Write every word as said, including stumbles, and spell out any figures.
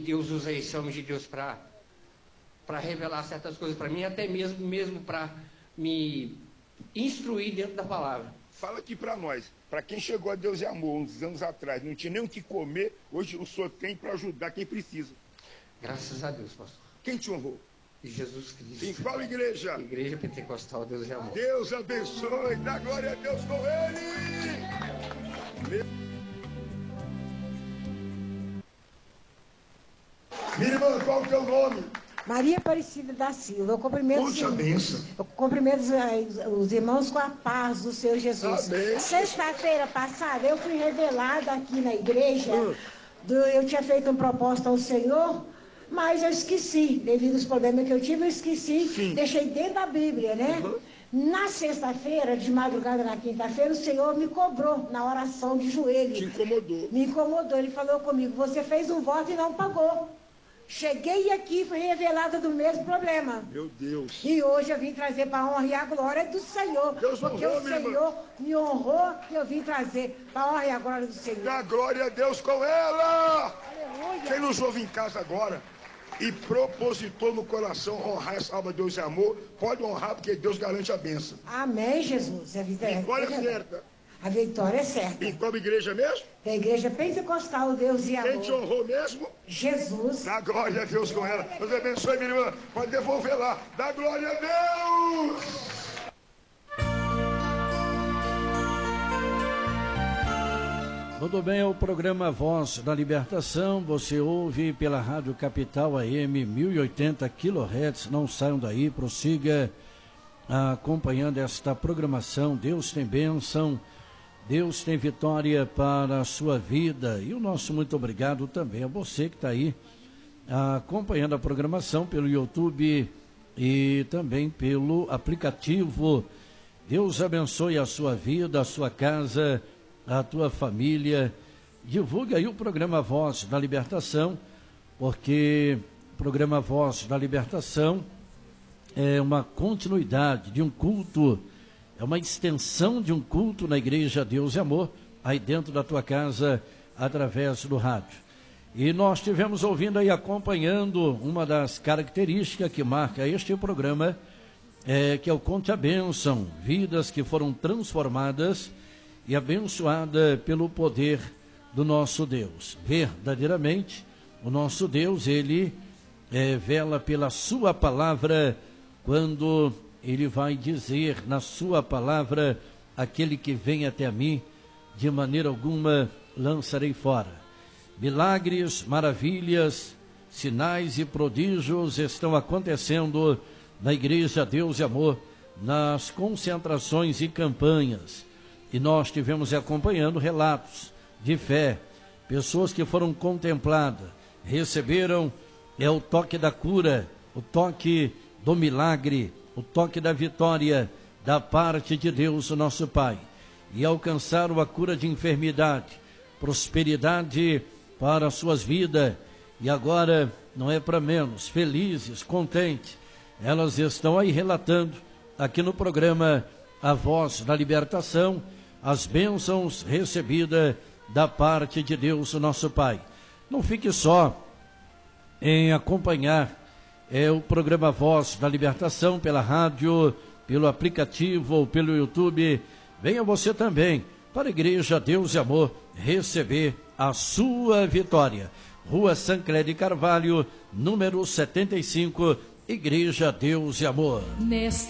Deus usa esse homem de Deus para para revelar certas coisas para mim, até mesmo, mesmo para me instruir dentro da palavra. Fala aqui para nós, para quem chegou a Deus e Amor uns anos atrás, não tinha nem o que comer, hoje o senhor tem para ajudar quem precisa. Graças a Deus, pastor. Quem te honrou? Jesus Cristo. Em qual igreja? Igreja Pentecostal Deus e Amor. Deus abençoe, dá glória a Deus com ele. Minha irmã, qual é o teu nome? Maria Aparecida da Silva. Eu cumprimento, Puxa, benção. Eu cumprimento os, os irmãos com a paz do Senhor Jesus. Sexta-feira passada eu fui revelada aqui na igreja. Hum. Do, eu tinha feito uma proposta ao Senhor, mas eu esqueci. Devido aos problemas que eu tive, eu esqueci. Sim. Deixei dentro da Bíblia, né? Uhum. Na sexta-feira, de madrugada na quinta-feira, o Senhor me cobrou na oração de joelho. Te incomodou. Me incomodou. Ele falou comigo, você fez um voto e não pagou. Cheguei aqui e fui revelada do mesmo problema. Meu Deus. E hoje eu vim trazer para a honra e a glória do Senhor. Deus porque honrou, o Senhor irmã. me honrou e eu vim trazer para a honra e a glória do Senhor. Dá glória a Deus com ela. Aleluia. Quem nos ouve em casa agora e propositou no coração honrar essa alma de Deus e Amor, pode honrar porque Deus garante a bênção. Amém, Jesus. A vida vitória é certa. A vitória é certa. Em qual igreja mesmo? Da igreja Pentecostal, Deus e Amor. Quem te honrou mesmo? Jesus. Dá glória a Deus com ela. Deus abençoe, minha irmã. Pode devolver lá. Dá glória a Deus. Tudo bem, é o programa Voz da Libertação. Você ouve pela Rádio Capital A M mil e oitenta quilohertz. Não saiam daí, prossiga acompanhando esta programação. Deus tem bênção. Deus tem vitória para a sua vida. E o nosso muito obrigado também a você que está aí acompanhando a programação pelo YouTube e também pelo aplicativo. Deus abençoe a sua vida, a sua casa, a tua família. Divulgue aí o programa Voz da Libertação, porque o programa Voz da Libertação é uma continuidade de um culto, é uma extensão de um culto na Igreja Deus e Amor, aí dentro da tua casa, através do rádio. E nós estivemos ouvindo aí, acompanhando uma das características que marca este programa, é, que é o Conte a Bênção, vidas que foram transformadas e abençoadas pelo poder do nosso Deus. Verdadeiramente, o nosso Deus, ele é, vela pela sua palavra, quando ele vai dizer na sua palavra, aquele que vem até mim, de maneira alguma lançarei fora. Milagres, maravilhas, sinais e prodígios estão acontecendo na Igreja Deus e Amor, nas concentrações e campanhas. E nós estivemos acompanhando relatos de fé, pessoas que foram contempladas, receberam é, o toque da cura, o toque do milagre, o toque da vitória da parte de Deus, o nosso Pai, e alcançaram a cura de enfermidade, prosperidade para as suas vidas, e agora não é para menos, felizes, contentes, elas estão aí relatando aqui no programa A Voz da Libertação, as bênçãos recebidas da parte de Deus, o nosso Pai. Não fique só em acompanhar é o programa Voz da Libertação pela rádio, pelo aplicativo ou pelo YouTube. Venha você também para a Igreja Deus e Amor receber a sua vitória. Rua Sancler de Carvalho, número setenta e cinco, Igreja Deus e Amor. Nesta